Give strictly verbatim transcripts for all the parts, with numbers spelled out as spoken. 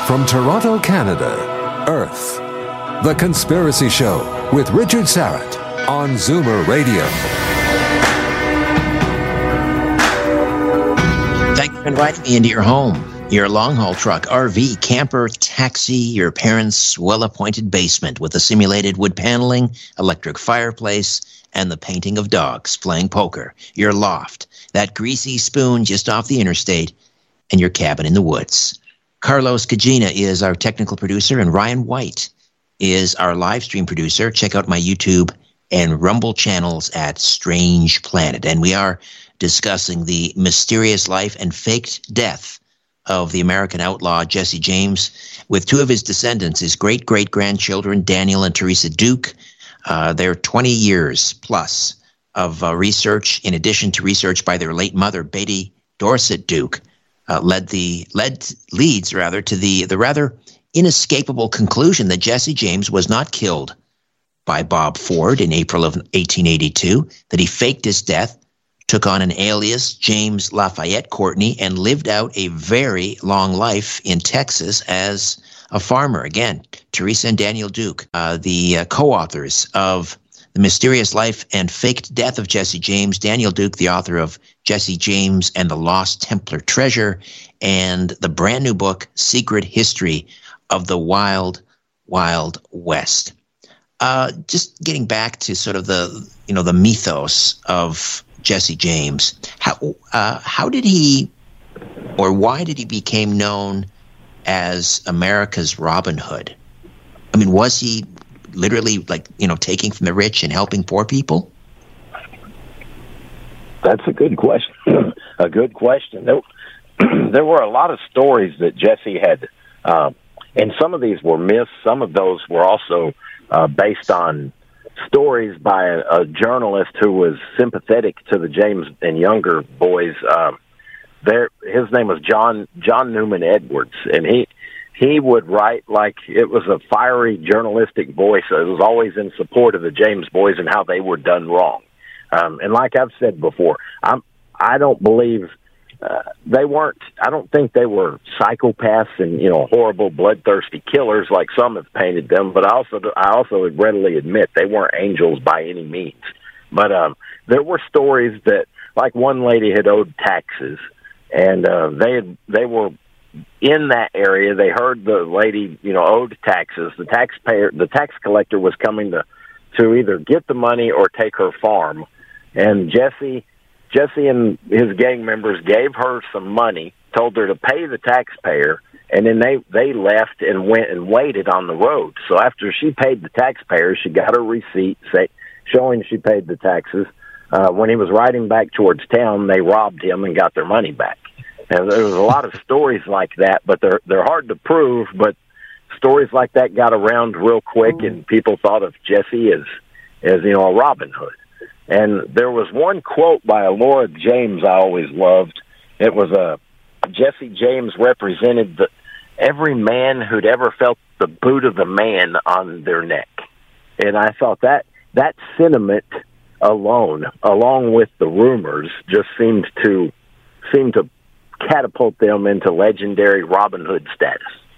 From Toronto, Canada, Earth. The Conspiracy Show with Richard Syrett on Zoomer Radio. Thank you for inviting me into your home, your long-haul truck, R V, camper, taxi, your parents' well-appointed basement with a simulated wood paneling, electric fireplace, and the painting of dogs playing poker, your loft, that greasy spoon just off the interstate, and your cabin in the woods. Carlos Cagina is our technical producer, and Ryan White is our live stream producer. Check out my YouTube and Rumble channels at Strange Planet. And we are discussing the mysterious life and faked death of the American outlaw Jesse James with two of his descendants, his great-great-grandchildren, Daniel and Teresa Duke. Uh, their twenty years plus of uh, research, in addition to research by their late mother, Betty Dorset Duke, uh, led the led leads rather to the the rather inescapable conclusion that Jesse James was not killed by Bob Ford in April of eighteen eighty-two, that he faked his death, took on an alias, James Lafayette Courtney, and lived out a very long life in Texas as a farmer. Again, Teresa and Daniel Duke, uh, the uh, co-authors of The Mysterious Life and Faked Death of Jesse James. Daniel Duke, the author of Jesse James and the Lost Templar Treasure, and the brand new book, Secret History of the Wild, Wild West. Uh, just getting back to sort of the, you know, the mythos of Jesse James. How uh, how did he, or why did he become known as America's Robin Hood? I mean, was he literally, like, you know, taking from the rich and helping poor people? That's a good question. a good question. There, there were a lot of stories that Jesse had, um, and some of these were myths. Some of those were also uh, based on stories by a, a journalist who was sympathetic to the James and Younger boys. Um, there, his name was John John Newman Edwards, and he he would write like it was a fiery journalistic voice. It was always in support of the James boys and how they were done wrong. Um, and like I've said before, I'm I don't believe uh, they weren't. I don't think they were psychopaths and, you know, horrible, bloodthirsty killers like some have painted them. But I also I also would readily admit they weren't angels by any means. But um, there were stories that, like, one lady had owed taxes, and uh, they had, they were in that area. They heard the lady, you know, owed taxes. The taxpayer, the tax collector, was coming to to either get the money or take her farm. And Jesse, Jesse and his gang members gave her some money, told her to pay the taxpayer, and then they, they left and went and waited on the road. So after she paid the taxpayer, she got her receipt say, showing she paid the taxes. Uh, when he was riding back towards town, they robbed him and got their money back. And there was a lot of stories like that, but they're they're hard to prove. But stories like that got around real quick, and people thought of Jesse as, as you know, a Robin Hood. And there was one quote by Laura James I always loved. It was a uh, Jesse James represented the, every man who'd ever felt the boot of the man on their neck. And I thought that that sentiment alone, along with the rumors, just seemed to seemed to catapult them into legendary Robin Hood status.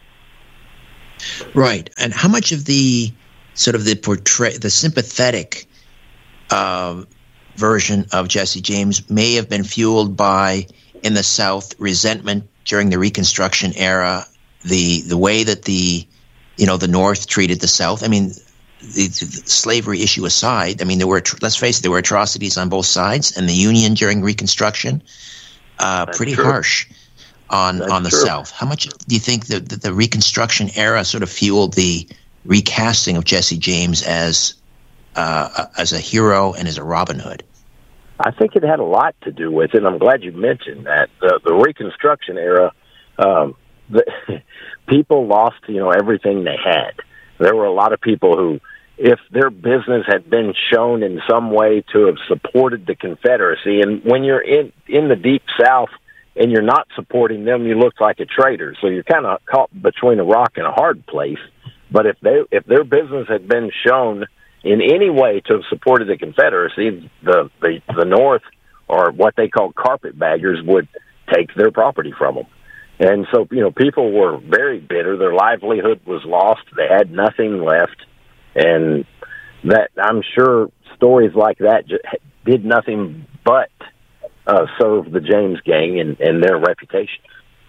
Right. And how much of the sort of the portray the sympathetic uh, version of Jesse James may have been fueled by, in the South, resentment during the Reconstruction era, the the way that the you know the North treated the South. I mean, the, the slavery issue aside, I mean, there were, let's face it, there were atrocities on both sides, and the Union during Reconstruction, uh, pretty true. harsh on That's on the true. South. How much do you think that the, the Reconstruction era sort of fueled the recasting of Jesse James as uh, as a hero and as a Robin Hood? I think it had a lot to do with it. I'm glad you mentioned that. The, the Reconstruction era, um, the, people lost, you know, everything they had. There were a lot of people who, if their business had been shown in some way to have supported the Confederacy, and when you're in, in the Deep South and you're not supporting them, you look like a traitor. So you're kind of caught between a rock and a hard place. But if they, if their business had been shown in any way to have supported the Confederacy, the, the, the North, or what they call carpetbaggers, would take their property from them. And so, you know, people were very bitter. Their livelihood was lost. They had nothing left. And that, I'm sure stories like that just did nothing but uh, serve the James gang and, and their reputation.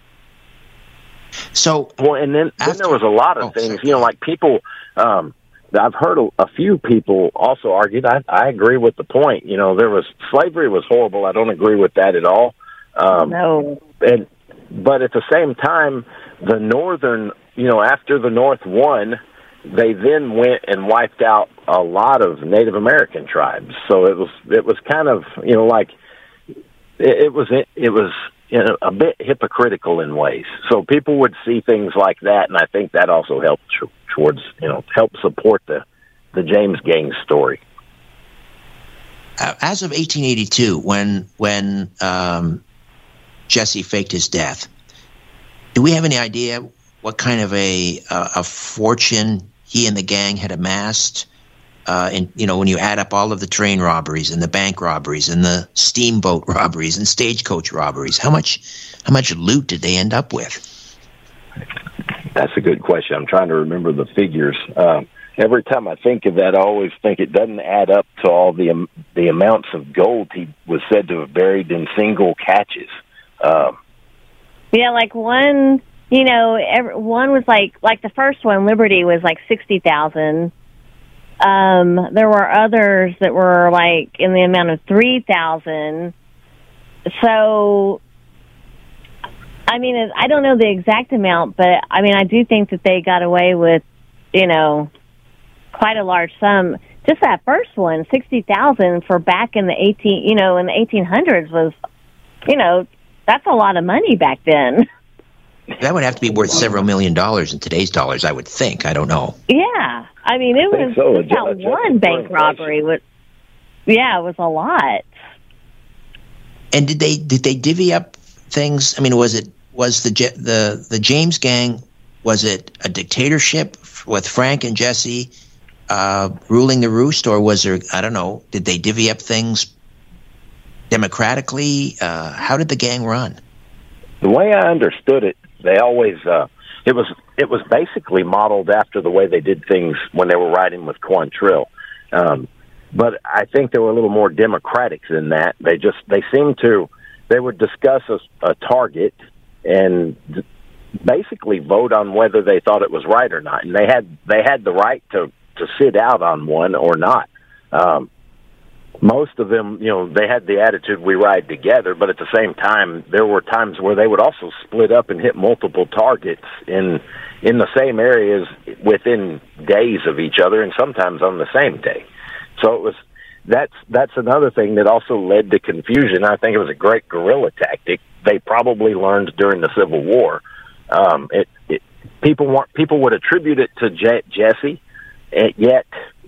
So, well, and then, after, then there was a lot of oh, things, sorry. you know, like people, um, I've heard a, a few people also argued, I, I agree with the point, you know, there was, slavery was horrible. I don't agree with that at all. Um, no. And, but at the same time, the Northern, you know, after the North won, they then went and wiped out a lot of Native American tribes. So it was, it was kind of, you know, like, it, it was, it, it was, you know, a bit hypocritical in ways. So people would see things like that, and I think that also helped towards, you know, help support the, the James gang story. Uh, as of eighteen eighty-two, when when um, Jesse faked his death, do we have any idea what kind of a uh, a fortune he and the gang had amassed? Uh, and, you know, when you add up all of the train robberies and the bank robberies and the steamboat robberies and stagecoach robberies, how much how much loot did they end up with? That's a good question. I'm trying to remember the figures. Um, every time I think of that, I always think it doesn't add up to all the um, the amounts of gold he was said to have buried in single catches. Um, yeah, like one, you know, every, one was like, like the first one, Liberty, was like sixty thousand. Um, there were others that were like in the amount of three thousand. So, I mean, I don't know the exact amount, but I mean, I do think that they got away with, you know, quite a large sum. Just that first one, sixty thousand for back in the eighteen, you know, in the eighteen hundreds was, you know, that's a lot of money back then. That would have to be worth several million dollars in today's dollars, I would think. I don't know. Yeah. I mean, it was so. just that one bank robbery. Was, yeah, it was a lot. And did they did they divvy up things? I mean, was it was the the the James gang? Was it a dictatorship with Frank and Jesse uh, ruling the roost, or was there? I don't know. Did they divvy up things democratically? Uh, how did the gang run? The way I understood it, they always uh, it was it was basically modeled after the way they did things when they were riding with Quantrill. Um, but I think they were a little more democratic than that. They just they seemed to they would discuss a, a target and d- basically vote on whether they thought it was right or not, and they had they had the right to to sit out on one or not. Um, Most of them, you know, they had the attitude, we ride together, but at the same time, there were times where they would also split up and hit multiple targets in in the same areas within days of each other, and sometimes on the same day. So it was that's that's another thing that also led to confusion. I think it was a great guerrilla tactic. They probably learned during the Civil War. Um, it, it people want people would attribute it to Je- Jesse, and yet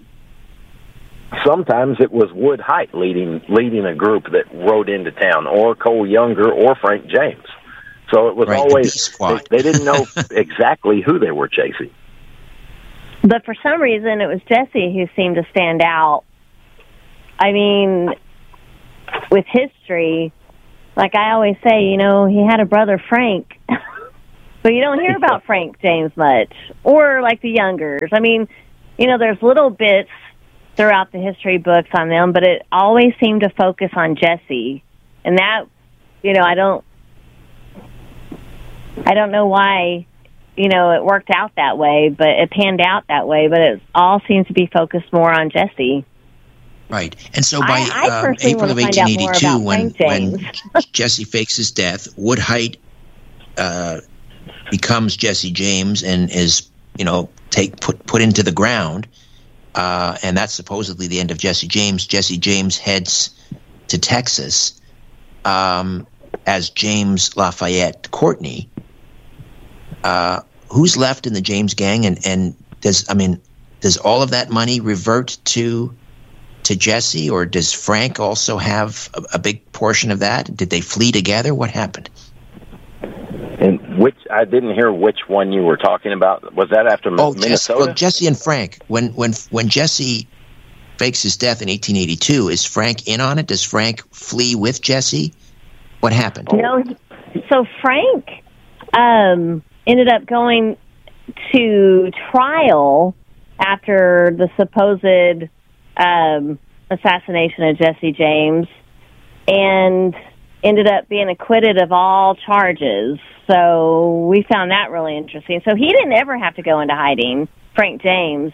sometimes it was Wood Height leading leading a group that rode into town, or Cole Younger, or Frank James. So it was right, always they, they didn't know exactly who they were chasing. But for some reason, it was Jesse who seemed to stand out. I mean, with history, like I always say, you know, he had a brother, Frank. But you don't hear about Frank James much, or like the Youngers. I mean, you know, there's little bits throughout the history books on them, but it always seemed to focus on Jesse. And that, you know, I don't, I don't know why, you know, it worked out that way, but it panned out that way, but it all seems to be focused more on Jesse. Right. And so by I, I um, April of eighteen eighty-two, when, when Jesse fakes his death, Wood Height uh, becomes Jesse James and is, you know, take put put into the ground. Uh, and that's supposedly the end of Jesse James. Jesse James heads to Texas um, as James Lafayette Courtney. Uh, who's left in the James gang, and, and does I mean does all of that money revert to to Jesse, or does Frank also have a, a big portion of that? Did they flee together? What happened? And which I didn't hear which one you were talking about. Was that after oh, Minnesota? Jesse, well, Jesse and Frank. When when when Jesse fakes his death in eighteen eighty-two, is Frank in on it? Does Frank flee with Jesse? What happened? No. So Frank um, ended up going to trial after the supposed um, assassination of Jesse James, and ended up being acquitted of all charges. So we found that really interesting. So he didn't ever have to go into hiding, Frank James.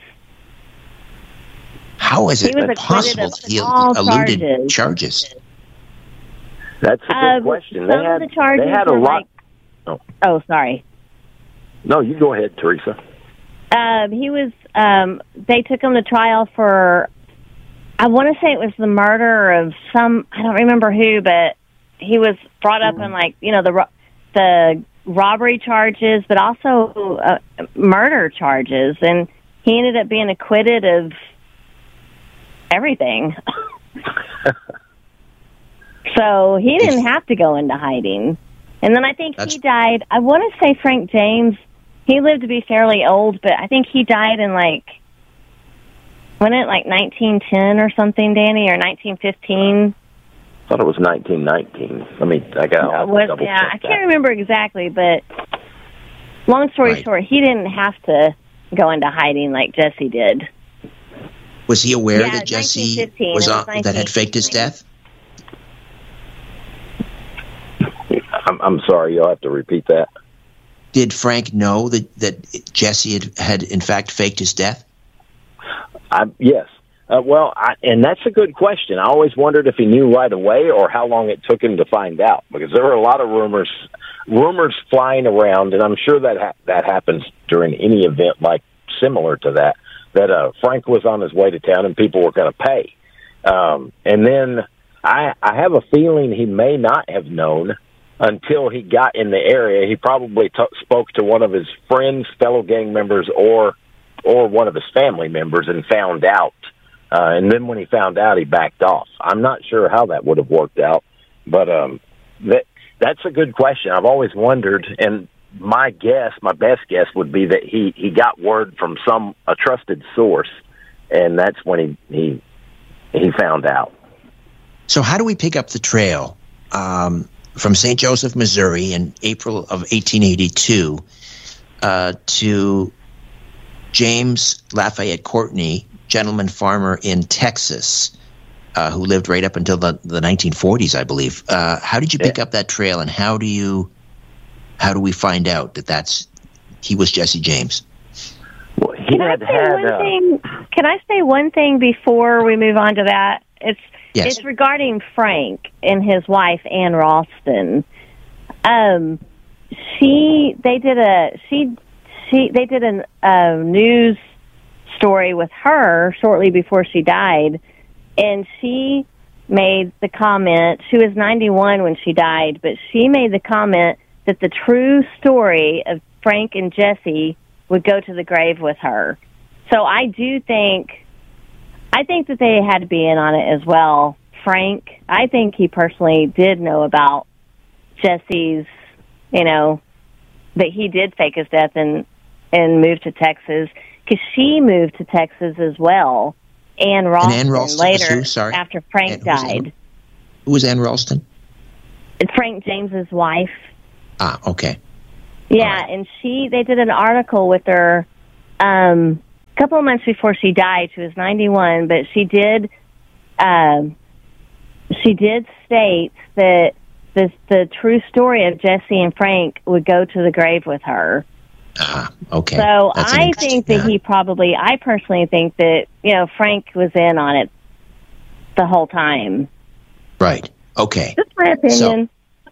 How is it He was possible acquitted that of he all eluded charges. charges? That's a good Uh, question. some They had, of the charges they had a were lot. like, oh. oh, sorry. No, you go ahead, Teresa. Um, he was, um, they took him to trial for, I want to say it was the murder of some, I don't remember who, but he was brought up in, like, you know, the ro- the robbery charges, but also uh, murder charges, and he ended up being acquitted of everything. So he didn't have to go into hiding. And then I think That's... he died, I want to say Frank James, he lived to be fairly old, but I think he died in, like, wasn't it like nineteen ten or something, Danny, or nineteen fifteen? I thought it was nineteen nineteen. Let me, I got was, double Yeah, check I that. can't remember exactly, but long story Right. short, he didn't have to go into hiding like Jesse did. Was he aware Yeah, that Jesse nineteen fifteen. was It was on, that had nineteen faked his death? I'm, I'm sorry, you'll have to repeat that. Did Frank know that, that Jesse had, had in fact faked his death? I, yes. Uh, well, I, and that's a good question. I always wondered if he knew right away or how long it took him to find out, because there were a lot of rumors, rumors flying around, and I'm sure that ha- that happens during any event like similar to that. That uh, Frank was on his way to town and people were going to pay, um, and then I, I have a feeling he may not have known until he got in the area. He probably t- spoke to one of his friends, fellow gang members, or or one of his family members and found out. Uh, and then when he found out, he backed off. I'm not sure how that would have worked out, but um, that that's a good question. I've always wondered, and my guess, my best guess would be that he, he got word from some a trusted source, and that's when he he, he found out. So how do we pick up the trail um, from Saint Joseph, Missouri in April of eighteen eighty-two uh, to James Lafayette Courtney, gentleman farmer in Texas, uh, who lived right up until the, the nineteen forties, I believe. Uh, how did you pick Yeah. up that trail, and how do you how do we find out that that's he was Jesse James? Well, he Can I had say had. one Uh, thing? Can I say one thing before we move on to that? It's Yes. it's regarding Frank and his wife Ann Ralston. Um, she they did a she she they did a uh, news story with her shortly before she died, and she made the comment. She was ninety-one when she died, but she made the comment that the true story of Frank and Jesse would go to the grave with her. So I do think, I think that they had to be in on it as well. Frank, I think he personally did know about Jesse's, you know, that he did fake his death and, and moved to Texas, because she moved to Texas as well. Ann Ralston, Ann Ralston was later, who? Sorry. after Frank Ann- who was died. Ann- Who was Ann Ralston? Frank James's wife. Ah, okay. Yeah, All right. and she they did an article with her um, a couple of months before she died. She was ninety-one, but she did um, she did state that the the true story of Jesse and Frank would go to the grave with her. Ah, okay. So That's an I interesting- think that yeah. he probably, I personally think that, you know, Frank was in on it the whole time. Right. Okay. Just my opinion.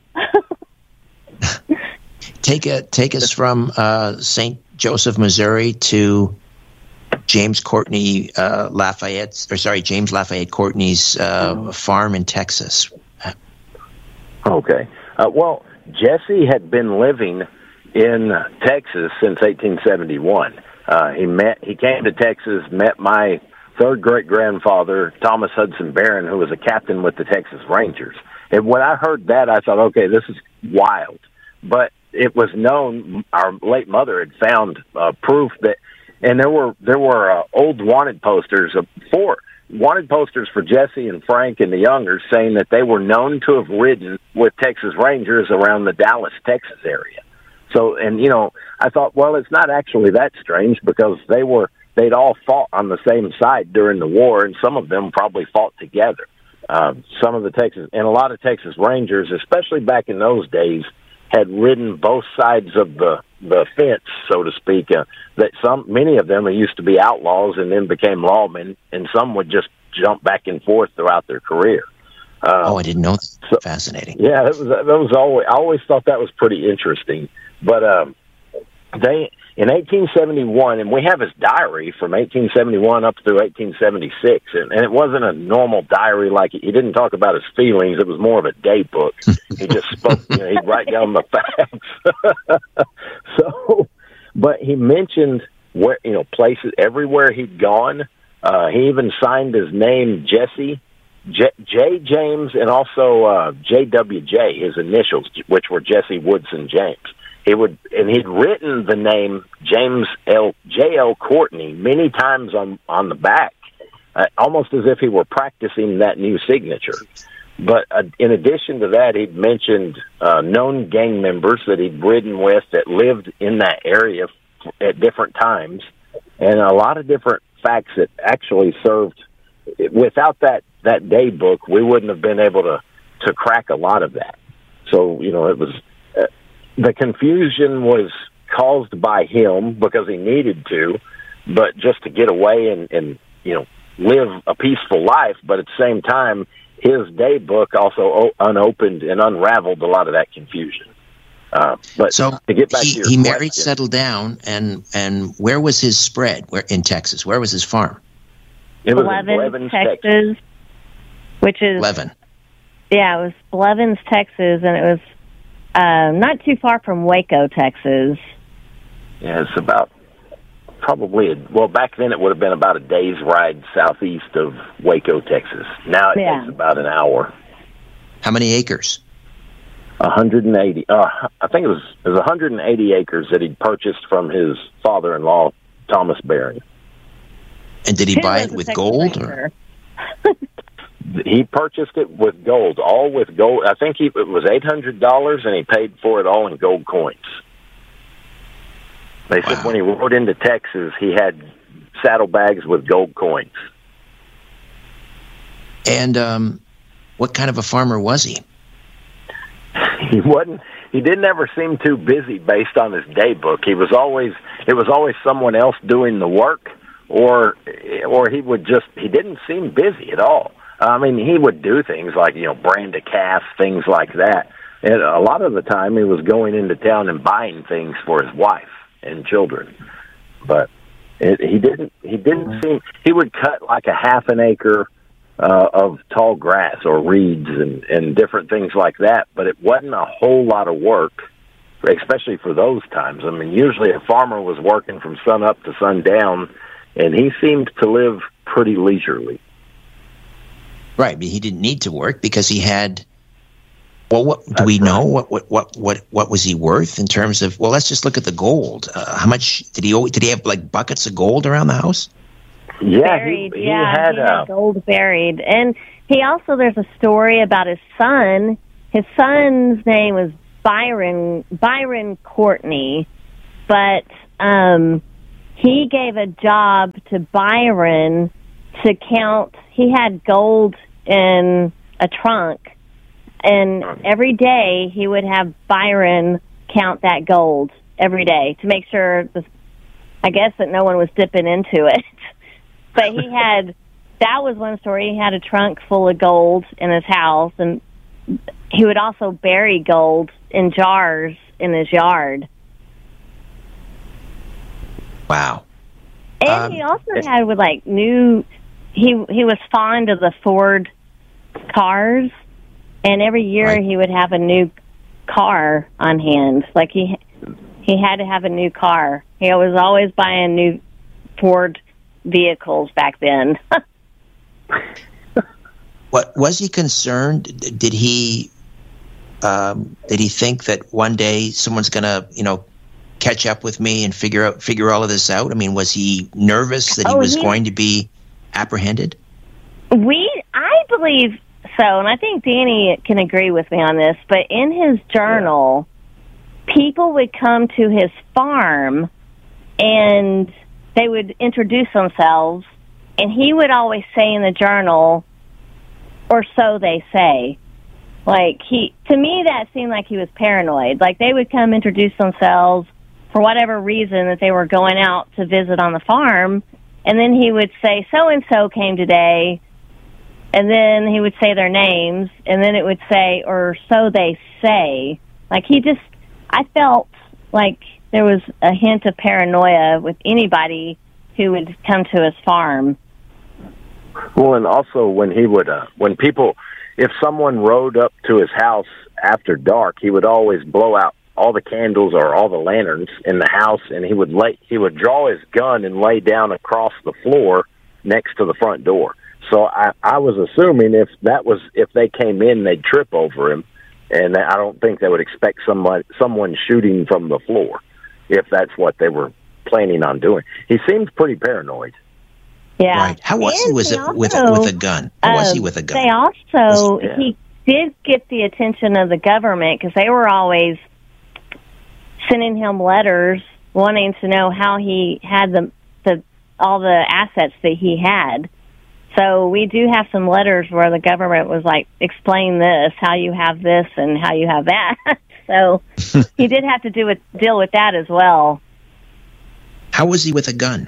Take a take us from uh, Saint Joseph, Missouri, to James Courtney uh, Lafayette's, or sorry, James Lafayette Courtney's uh, farm in Texas. Okay. Uh, well, Jesse had been living in Texas since eighteen seventy-one. Uh, he met. He came to Texas, met my third great grandfather, Thomas Hudson Barron, who was a captain with the Texas Rangers. And when I heard that, I thought, okay, this is wild. But it was known. Our late mother had found uh, proof that, and there were there were uh, old wanted posters of four wanted posters for Jesse and Frank and the Youngers, saying that they were known to have ridden with Texas Rangers around the Dallas, Texas area. So, and you know, I thought, well, it's not actually that strange because they were they'd all fought on the same side during the war, and some of them probably fought together. Um, some of the Texas and a lot of Texas Rangers, especially back in those days, had ridden both sides of the the fence, so to speak. Uh, that some many of them used to be outlaws and then became lawmen, and some would just jump back and forth throughout their career. Um, oh, I didn't know that. So, fascinating. Yeah, that was that was always. I always thought that was pretty interesting. But um, they in eighteen seventy-one, and we have his diary from eighteen seventy-one up through eighteen seventy-six, and, and it wasn't a normal diary. Like he didn't talk about his feelings. It was more of a day book. He just spoke. You know, he'd write down the facts. So, but he mentioned where you know places everywhere he'd gone. Uh, he even signed his name Jesse. J, J. James and also uh, J W J, his initials, which were Jesse Woodson James. He would, and he'd written the name James L. J. L. Courtney many times on on the back, uh, almost as if he were practicing that new signature. But uh, in addition to that, he'd mentioned uh, known gang members that he'd ridden with that lived in that area at different times, and a lot of different facts that actually served. Without that, that day book, we wouldn't have been able to, to crack a lot of that. So, you know, it was uh, the confusion was caused by him because he needed to, but just to get away and, and you know, live a peaceful life. But at the same time, his day book also o- unopened and unraveled a lot of that confusion. Uh, but so to get back he, to your he married, question, settled down, and, and where was his spread? Where in Texas? Where was his farm? It was Blevins, Blevins, Texas, Texas, which is Levin. Yeah, it was Blevins, Texas, and it was um, not too far from Waco, Texas. Yeah, it's about probably a, well back then it would have been about a day's ride southeast of Waco, Texas. Now it Yeah. takes about an hour. How many acres? one hundred eighty. Uh, I think it was it was one hundred eighty acres that he'd purchased from his father-in-law, Thomas Barron. And did he Who buy was it a with Texas gold? Ranger? Or? He purchased it with gold, all with gold. I think he, it was eight hundred dollars, and he paid for it all in gold coins. They said Wow. when he rode into Texas, he had saddlebags with gold coins. And um, what kind of a farmer was he? He wasn't. He didn't ever seem too busy based on his day book. He was always. It was always someone else doing the work, or or he would just. He didn't seem busy at all. I mean, he would do things like, you know, brand a calf, things like that. And a lot of the time, he was going into town and buying things for his wife and children. But it, he didn't. He didn't seem. He would cut like a half an acre uh, of tall grass or reeds and, and different things like that. But it wasn't a whole lot of work, especially for those times. I mean, usually a farmer was working from sun up to sundown, and he seemed to live pretty leisurely. Right, but he didn't need to work because he had. Well, what do That's we right. know? What what what what what was he worth in terms of? Well, let's just look at the gold. Uh, how much did he? always- Did he have like buckets of gold around the house? Yeah, buried. he, he yeah, had. he had Uh, gold buried, and he also there's a story about his son. His son's name was Byron Byron Courtney, but um, he gave a job to Byron to count. He had gold in a trunk, and every day he would have Byron count that gold every day to make sure, the, I guess, that no one was dipping into it. But he had, that was one story, he had a trunk full of gold in his house, and he would also bury gold in jars in his yard. Wow. And Um, he also had with like new, he he was fond of the Ford cars, and every year Right. he would have a new car on hand. Like he he had to have a new car. He was always buying new Ford vehicles back then. What was he concerned? D- Did he um, did he think that one day someone's going to, you know, catch up with me and figure out figure all of this out? I mean, was he nervous that he Oh, was he- going to be apprehended? We, I believe so, and I think Danny can agree with me on this, but in his journal, people would come to his farm and they would introduce themselves, and he would always say in the journal, or so they say. Like, he, to me, that seemed like he was paranoid. Like, they would come introduce themselves for whatever reason that they were going out to visit on the farm, and then he would say, so-and-so came today, and then he would say their names, and then it would say, or so they say. Like, he just, I felt like there was a hint of paranoia with anybody who would come to his farm. Well, and also when he would, uh, when people, if someone rode up to his house after dark, he would always blow out all the candles or all the lanterns in the house, and he would lay, he would draw his gun and lay down across the floor next to the front door. So I, I was assuming if that was, if they came in, they'd trip over him, and I don't think they would expect someone, someone shooting from the floor if that's what they were planning on doing. He seems pretty paranoid. Yeah. Right. How was and he was he it also, with a, with a gun? How was he with a gun? They also, Yeah. he did get the attention of the government because they were always sending him letters wanting to know how he had the, the all the assets that he had. So we do have some letters where the government was like, explain this, how you have this and how you have that. So he did have to do with, deal with that as well. How was he with a gun?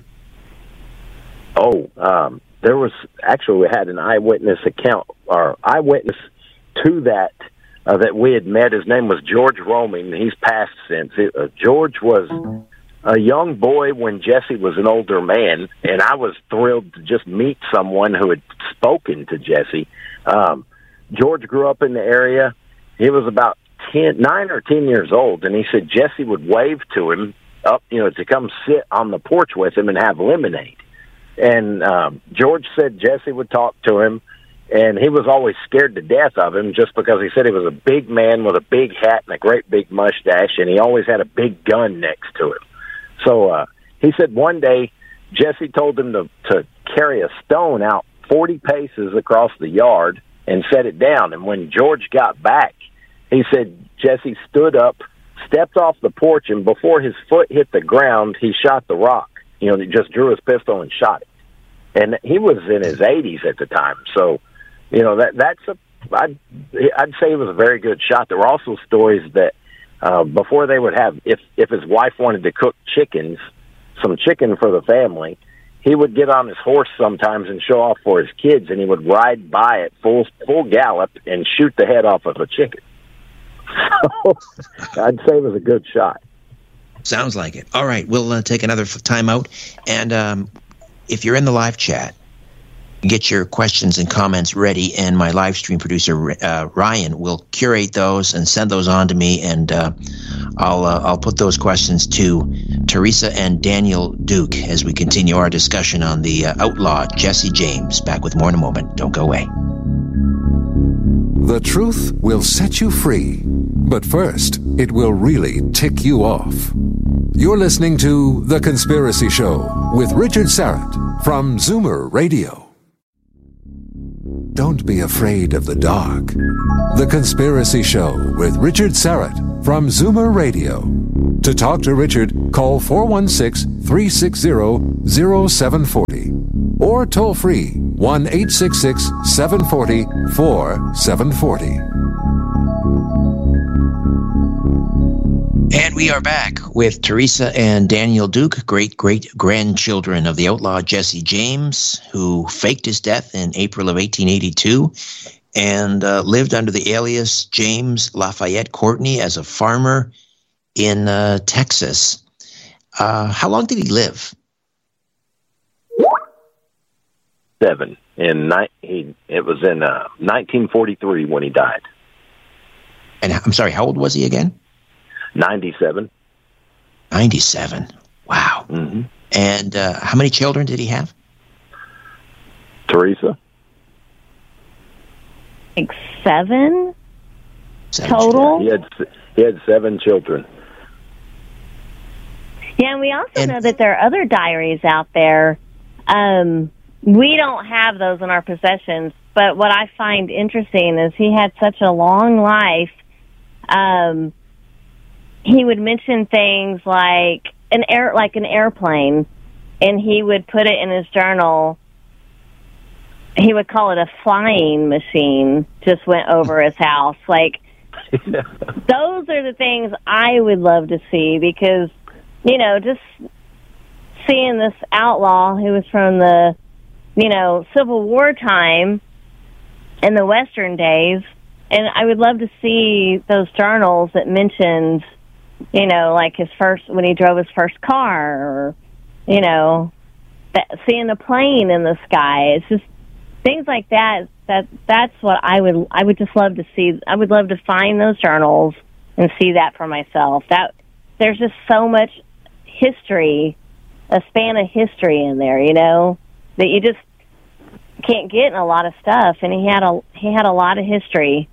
Oh, um, there was actually, we had an eyewitness account, or eyewitness to that, uh, that we had met. His name was George Roaming. He's passed since. Uh, George was a young boy when Jesse was an older man, and I was thrilled to just meet someone who had spoken to Jesse. Um, George grew up in the area. He was about ten, nine or ten years old, and he said Jesse would wave to him up, you know, to come sit on the porch with him and have lemonade. And um, George said Jesse would talk to him, and he was always scared to death of him just because he said he was a big man with a big hat and a great big mustache, and he always had a big gun next to him. So uh, he said one day Jesse told him to, to carry a stone out forty paces across the yard and set it down. And when George got back, he said Jesse stood up, stepped off the porch, and before his foot hit the ground, he shot the rock. You know, he just drew his pistol and shot it. And he was in his eighties at the time. So, you know, that that's a, I'd, I'd say he was a very good shot. There were also stories that uh, before they would have, if, if his wife wanted to cook chickens, some chicken for the family, he would get on his horse sometimes and show off for his kids, and he would ride by at full, full gallop and shoot the head off of a chicken. So I'd say it was a good shot. Sounds like it. All right, we'll uh, take another f- time out. And um, if you're in the live chat, get your questions and comments ready, and my live stream producer, uh, Ryan, will curate those and send those on to me, and uh, I'll uh, I'll put those questions to Teresa and Daniel Duke as we continue our discussion on the uh, outlaw Jesse James. Back with more in a moment. Don't go away. The truth will set you free, but first, it will really tick you off. You're listening to The Conspiracy Show with Richard Syrett from Zoomer Radio. Don't be afraid of the dark. The Conspiracy Show with Richard Syrett from Zoomer Radio. To talk to Richard, call four one six, three six zero, zero seven four zero or toll free one eight six six, seven four zero, four seven four zero. And we are back with Teresa and Daniel Duke, great-great-grandchildren of the outlaw Jesse James, who faked his death in April of eighteen eighty-two and uh, lived under the alias James Lafayette Courtney as a farmer in uh, Texas. Uh, how long did he live? Seven. In ni- he, it was in uh, nineteen forty-three when he died. And I'm sorry, how old was he again? ninety-seven. ninety-seven. Wow. Mm-hmm. And uh, how many children did he have? Teresa? Like seven, Seven total. He had he had seven children. Yeah, and we also And- know that there are other diaries out there. Um, we don't have those in our possessions, but what I find interesting is he had such a long life. Um, he would mention things like an air, like an airplane, and he would put it in his journal. He would call it a flying machine. Just went over his house. Like, those are the things I would love to see, because, you know, just seeing this outlaw who was from the, you know, Civil War time in the Western days, and I would love to see those journals that mentioned, you know, like his first, when he drove his first car, or, you know, that, seeing a plane in the sky. It's just things like that. That that's what I would I would just love to see. I would love to find those journals and see that for myself. That there's just so much history, a span of history in there, you know, that you just can't get in a lot of stuff. And he had a he had a lot of history.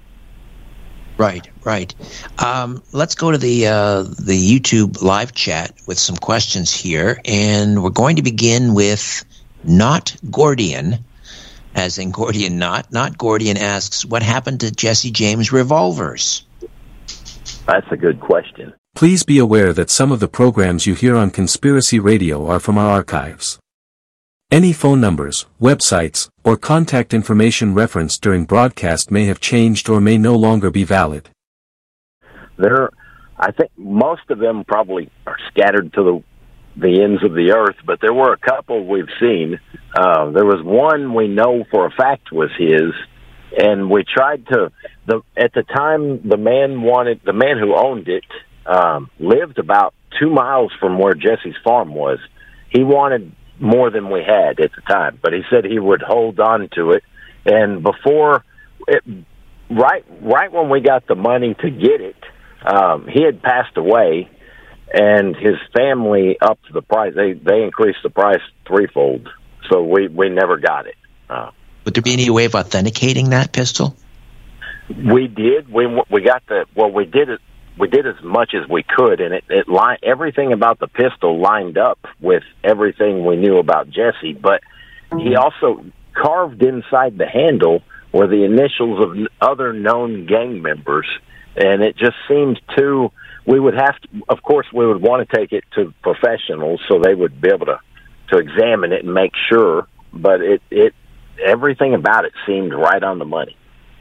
Right, right. Um, let's go to the uh, the YouTube live chat with some questions here, and we're going to begin with Not Gordian. As in Gordian Knot. Not Gordian asks, what happened to Jesse James revolvers? That's a good question. Please be aware that some of the programs you hear on Conspiracy Radio are from our archives. Any phone numbers, websites, or contact information referenced during broadcast may have changed or may no longer be valid. There, I think most of them probably are scattered to the the ends of the earth, but there were a couple we've seen. Uh, there was one we know for a fact was his, and we tried to, the at the time, the man wanted, the man who owned it um, lived about two miles from where Jesse's farm was. He wanted more than we had at the time, but he said he would hold on to it, and before, it, right, right when we got the money to get it, um, he had passed away, and his family upped the price. They they increased the price threefold, so we, we never got it. Uh, Would there be any way of authenticating that pistol? We did. We we got the well. We did it. We did as much as we could, and it it li- everything about the pistol lined up with everything we knew about Jesse. But he also carved inside the handle were the initials of other known gang members, and it just seemed too. We would have to, of course, we would want to take it to professionals so they would be able to, to examine it and make sure. But it, it, everything about it seemed right on the money.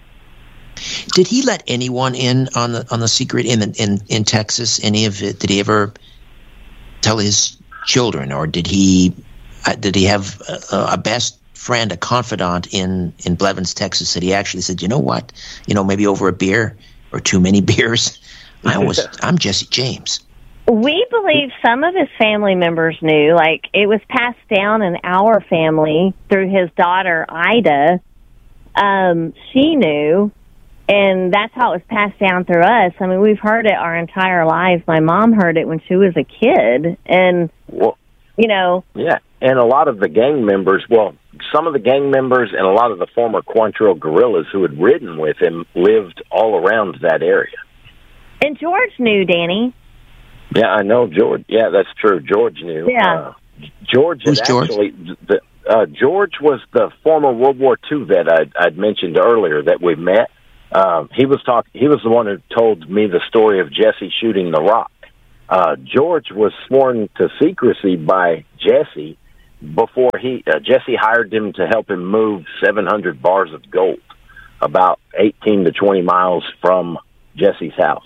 Did he let anyone in on the on the secret in in in Texas? Any of it? Did he ever tell his children, or did he uh, did he have a, a best friend, a confidant in in Blevins, Texas, that he actually said, you know what, you know, maybe over a beer or too many beers, I was, I'm Jesse James. We believe some of his family members knew. Like, it was passed down in our family through his daughter, Ida. Um, she knew, and that's how it was passed down through us. I mean, we've heard it our entire lives. My mom heard it when she was a kid, and, well, you know. Yeah, and a lot of the gang members, well, some of the gang members and a lot of the former Quantrill guerrillas who had ridden with him lived all around that area. And George knew, Danny. Yeah, I know George. Yeah, that's true. George knew. Yeah. Uh, George Who's is George? actually the, uh, George was the former World War Two vet I'd, I'd mentioned earlier that we met. Um, he was talk. He was the one who told me the story of Jesse shooting the rock. Uh, George was sworn to secrecy by Jesse before he uh, Jesse hired him to help him move seven hundred bars of gold, about eighteen to twenty miles from Jesse's house.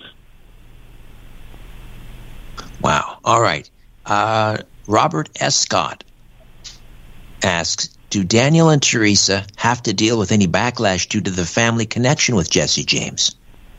Wow. All right. Uh, Robert S. Scott asks, do Daniel and Teresa have to deal with any backlash due to the family connection with Jesse James?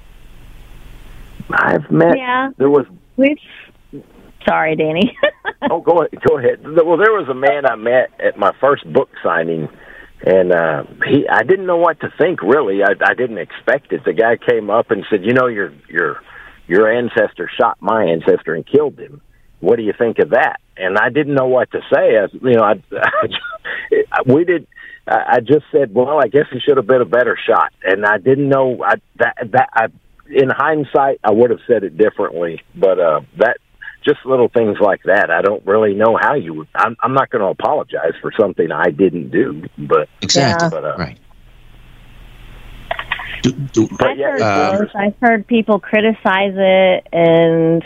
I've met. Yeah. There was. We've, sorry, Danny. oh, go ahead. Go ahead. Well, there was a man I met at my first book signing, and uh, he. I didn't know what to think. Really, I, I didn't expect it. The guy came up and said, "You know, your your your ancestor shot my ancestor and killed him. What do you think of that?" And I didn't know what to say. I, you know, I, I we did. I just said, "Well, I guess he should have been a better shot." And I didn't know I, that that. I, in hindsight, I would have said it differently. But uh, that just little things like that. I don't really know how you would. I'm, I'm not going to apologize for something I didn't do. But exactly but, uh, right. Do, do, But I've yeah, heard um, both. I've heard people criticize it, and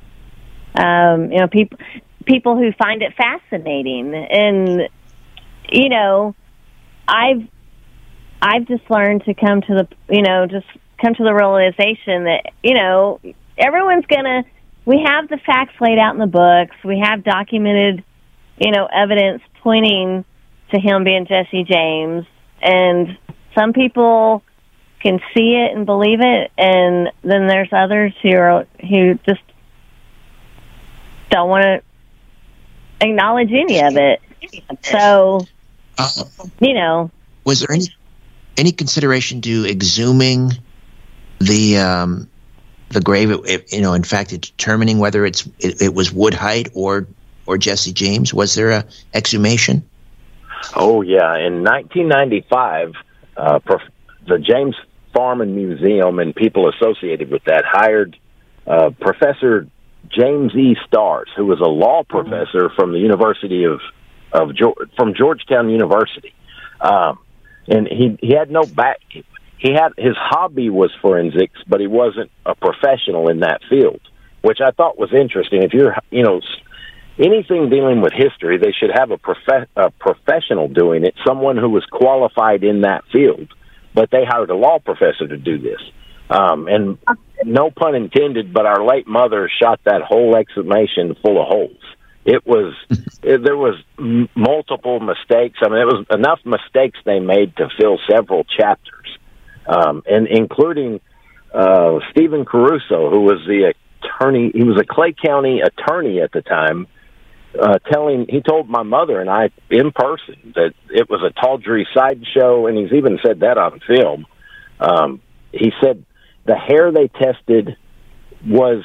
um, you know, people people who find it fascinating. And you know, I've I've just learned to come to the you know just come to the realization that you know everyone's gonna. We have the facts laid out in the books. We have documented, you know, evidence pointing to him being Jesse James, and some people can see it and believe it, and then there's others who are who just don't want to acknowledge any of it. So, uh, you know, was there any any consideration to exhuming the um, the grave? It, you know, in fact, determining whether it's it, it was Woodhite or or Jesse James. Was there a exhumation? Oh yeah, in nineteen ninety-five, uh, prof- the James Farman Museum and people associated with that hired uh, Professor James E. Stars, who was a law professor from the University of of George, from Georgetown University, um, and he he had no back. He had his hobby was forensics, but he wasn't a professional in that field, which I thought was interesting. If you're, you know, anything dealing with history, they should have a, prof- a professional doing it, someone who was qualified in that field. But they hired a law professor to do this. Um, and no pun intended, but our late mother shot that whole exhumation full of holes. It was, it, there was m- multiple mistakes. I mean, it was enough mistakes they made to fill several chapters. Um, and including uh, Stephen Caruso, who was the attorney, he was a Clay County attorney at the time, uh, telling, he told my mother and I in person that it was a tawdry sideshow, and he's even said that on film. Um, he said the hair they tested was,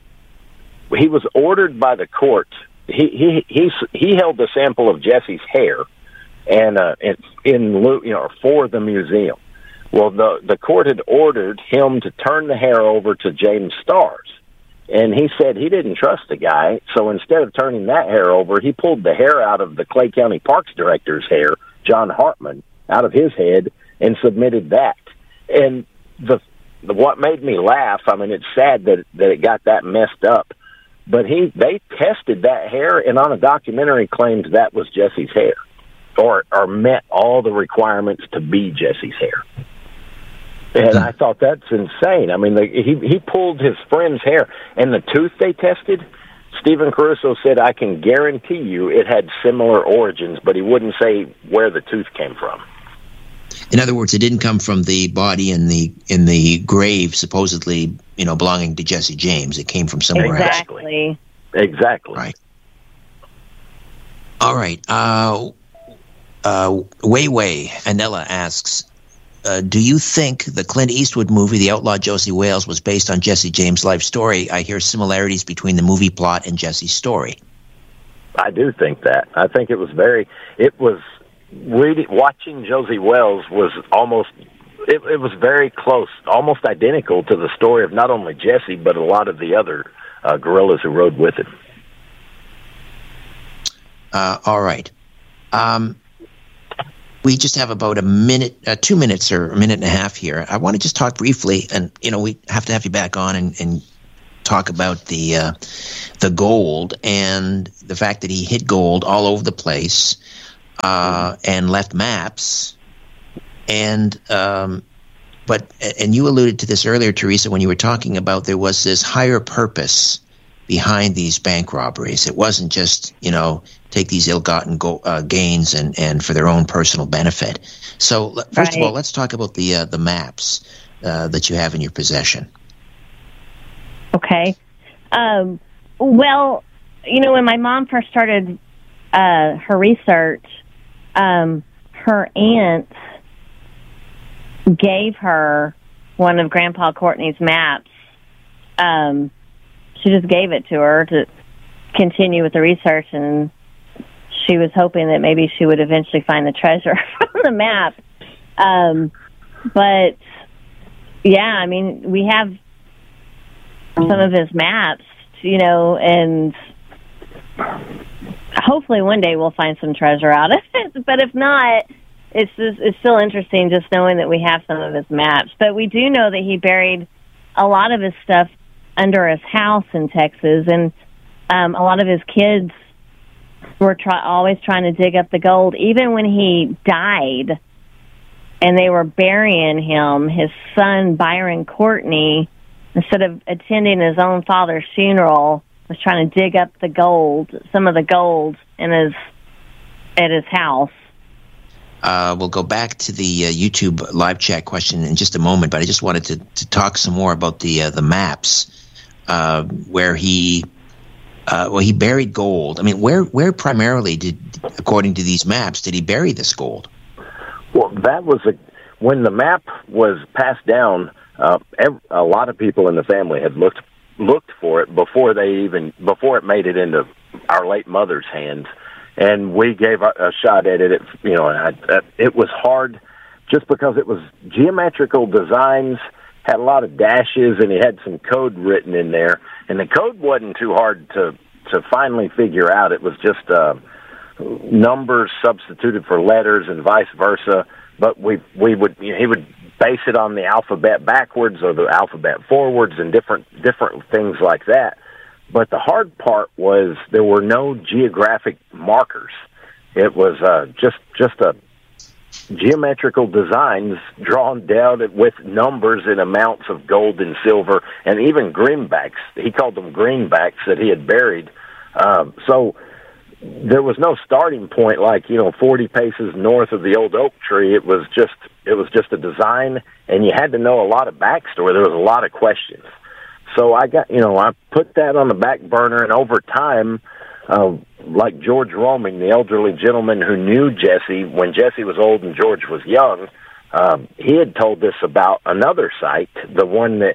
he was ordered by the court. He, he, he, he held the sample of Jesse's hair and, uh, in, in, you know, for the museum. Well, the the court had ordered him to turn the hair over to James Stars, and he said he didn't trust the guy, so instead of turning that hair over, he pulled the hair out of the Clay County Parks Director's hair, John Hartman, out of his head and submitted that. And the, the what made me laugh, I mean, it's sad that that it got that messed up, but he they tested that hair, and on a documentary claimed that was Jesse's hair, or or met all the requirements to be Jesse's hair. And I thought that's insane. I mean, the, he he pulled his friend's hair, and the tooth they tested, Stephen Caruso said, I can guarantee you it had similar origins, but he wouldn't say where the tooth came from. In other words, it didn't come from the body in the in the grave, supposedly, you know, belonging to Jesse James. It came from somewhere exactly. else. Exactly. Right. All right. Uh, uh, Wei Wei Anella asks, Uh, do you think the Clint Eastwood movie, The Outlaw Josie Wales, was based on Jesse James' life story? I hear similarities between the movie plot and Jesse's story. I do think that. I think it was very, it was, reading, watching Josie Wales was almost, it, it was very close, almost identical to the story of not only Jesse, but a lot of the other uh, guerrillas who rode with him. Uh, all right. Um, We just have about a minute, uh, two minutes or a minute and a half here. I want to just talk briefly, and you know, we have to have you back on and, and talk about the uh, the gold and the fact that he hid gold all over the place uh, and left maps. And um, but and you alluded to this earlier, Teresa, when you were talking about there was this higher purpose behind these bank robberies. It wasn't just, you know, take these ill-gotten go, uh, gains and, and for their own personal benefit. So first right. of all, let's talk about the uh, the maps uh, that you have in your possession. Okay. Um, well, you know, when my mom first started uh, her research, um, her aunt gave her one of Grandpa Courtney's maps. Um, she just gave it to her to continue with the research, and she was hoping that maybe she would eventually find the treasure from the map. Um, but, yeah, I mean, we have some of his maps, you know, and hopefully one day we'll find some treasure out of it. But if not, it's just, it's still interesting just knowing that we have some of his maps. But we do know that he buried a lot of his stuff under his house in Texas, and um, a lot of his kids were try- always trying to dig up the gold. Even when he died and they were burying him, his son, Byron Courtney, instead of attending his own father's funeral, was trying to dig up the gold, some of the gold in his at his house. Uh, we'll go back to the uh, YouTube live chat question in just a moment, but I just wanted to, to talk some more about the uh, the maps uh, where he uh, well he buried gold. I mean, where where primarily did, according to these maps, did he bury this gold? Well, that was a, when the map was passed down. Uh, every, a lot of people in the family had looked looked for it before they even before it made it into our late mother's hands, and we gave a, a shot at it. It you know, I, I, it was hard just because it was geometrical designs, had a lot of dashes, and it had some code written in there. And the code wasn't too hard to to finally figure out. It was just uh, numbers substituted for letters and vice versa. But we we would you know, he would base it on the alphabet backwards or the alphabet forwards and different different things like that. But the hard part was there were no geographic markers. It was uh, just just a geometrical designs drawn down with numbers and amounts of gold and silver and even greenbacks. He called them greenbacks that he had buried. Um, so there was no starting point like, you know, forty paces north of the old oak tree. It was just it was just a design, and you had to know a lot of backstory. There was a lot of questions. So I got, you know, I put that on the back burner, and over time, uh, like George Roaming, the elderly gentleman who knew Jesse when Jesse was old and George was young, um, he had told us about another site, the one that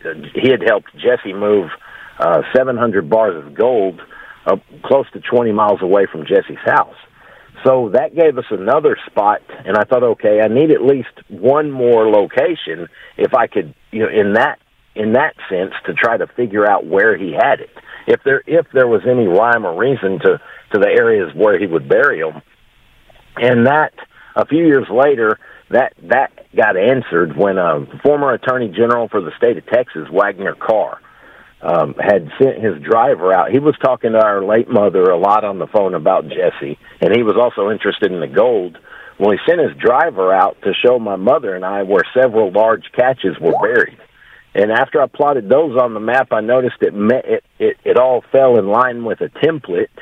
he had helped Jesse move uh, seven hundred bars of gold uh, close to twenty miles away from Jesse's house. So that gave us another spot, and I thought, okay, I need at least one more location if I could, you know, in that in that sense, to try to figure out where he had it. If there if there was any rhyme or reason to, to the areas where he would bury them. And that, a few years later, that that got answered when a former Attorney General for the state of Texas, Wagner Carr, um, had sent his driver out. He was talking to our late mother a lot on the phone about Jesse, and he was also interested in the gold. Well, he sent his driver out to show my mother and I where several large caches were buried. And after I plotted those on the map, I noticed it, met, it it it all fell in line with a template,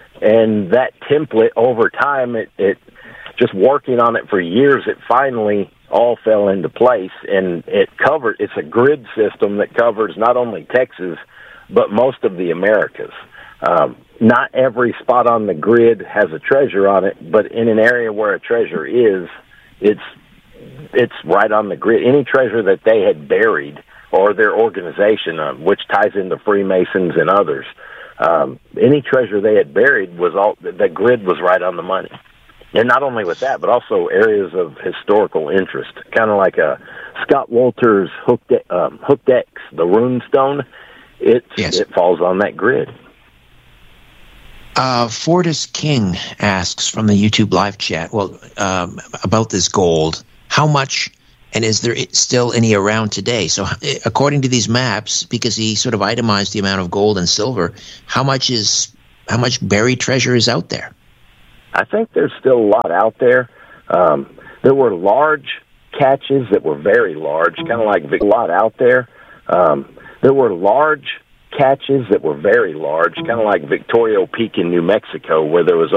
and that template over time, it, it just working on it for years, it finally all fell into place, and it covered. It's a grid system that covers not only Texas but most of the Americas. Um, not every spot on the grid has a treasure on it, but in an area where a treasure is, it's it's right on the grid. Any treasure that they had buried, or their organization, uh, which ties into Freemasons and others. Um, any treasure they had buried was all, the grid was right on the money. And not only with that, but also areas of historical interest, kind of like a Scott Wolter's Hooked, um, Hooked X, the rune stone. It, yes. It falls on that grid. Uh, Fortis King asks from the YouTube live chat, well, um, about this gold, how much... And is there still any around today? So according to these maps, because he sort of itemized the amount of gold and silver, how much is how much buried treasure is out there? I think there's still a lot out there. Um, there were large caches that were very large, kind of like a lot out there. Um, there were large caches that were very large, kind of like Victorio Peak in New Mexico, where there was